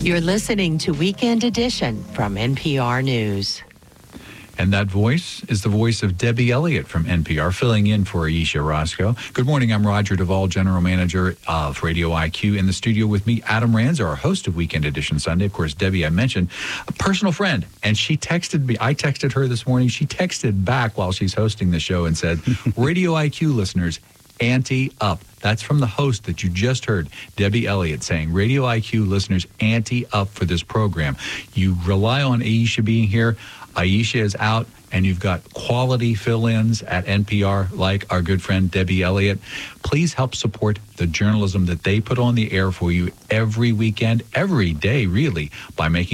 You're listening to Weekend Edition from NPR News. And that voice is the voice of Debbie Elliott from NPR, filling in for Aisha Roscoe. Good morning. I'm Roger Duvall, General Manager of Radio IQ. In the studio with me, Adam Ranzer, our host of Weekend Edition Sunday. Of course, Debbie, I mentioned, a personal friend. And she texted me. I texted her this morning. She texted back while she's hosting the show and said, Radio IQ listeners, ante up. That's from the host that you just heard, Debbie Elliott, saying, Radio IQ listeners, ante up for this program. You rely on Aisha being here. Aisha is out, and you've got quality fill-ins at NPR, like our good friend Debbie Elliott. Please help support the journalism that they put on the air for you every weekend, every day, really, by making